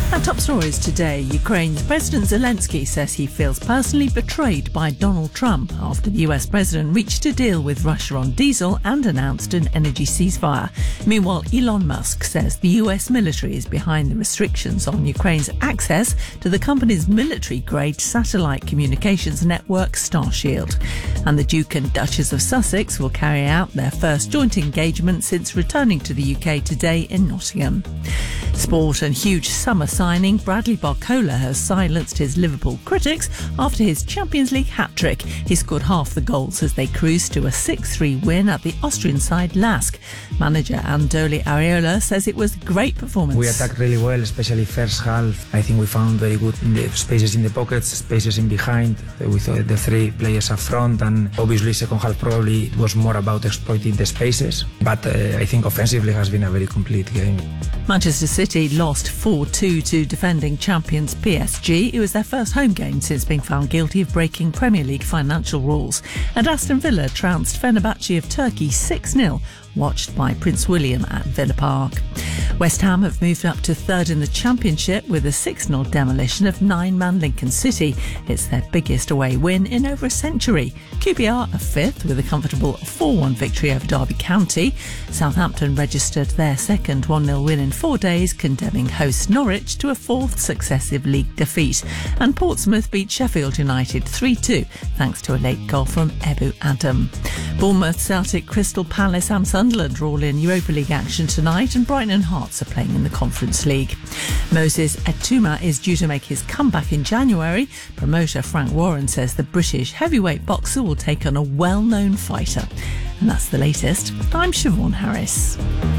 Our top stories today. Ukraine's President Zelensky says he feels personally betrayed by Donald Trump after the US president reached a deal with Russia on diesel and announced an energy ceasefire. Meanwhile, Elon Musk says the US military is behind the restrictions on Ukraine's access to the company's military-grade satellite communications network Starshield. And the Duke and Duchess of Sussex will carry out their first joint engagement since returning to the UK today in Nottingham. Sport and huge summer signing, Bradley Barcola has silenced his Liverpool critics after his Champions League hat-trick. He scored half the goals as they cruised to a 6-3 win at the Austrian side LASK. Manager Andoni Iraola says it was a great performance. We attacked really well, especially first half. I think we found very good spaces in the pockets, spaces in behind with the three players up front, and obviously second half probably it was more about exploiting the spaces. But I think offensively has been a very complete game. Manchester City lost 4-2 to defending champions PSG. It was their first home game since being found guilty of breaking Premier League financial rules. And Aston Villa trounced Fenerbahce of Turkey 6-0, watched by Prince William at Villa Park. West Ham have moved up to third in the Championship with a 6-0 demolition of nine-man Lincoln City. It's their biggest away win in over a century. QPR are fifth with a comfortable 4-1 victory over Derby County. Southampton registered their second 1-0 win in 4 days, condemning host Norwich to a fourth successive league defeat. And Portsmouth beat Sheffield United 3-2 thanks to a late goal from Ebu Adam. Bournemouth, Celtic, Crystal Palace and Sunderland are all in Europa League action tonight, and Brighton and Hearts are playing in the Conference League. Moses Etuma is due to make his comeback in January. Promoter Frank Warren says the British heavyweight boxer will take on a well-known fighter. And that's the latest. I'm Siobhan Harris.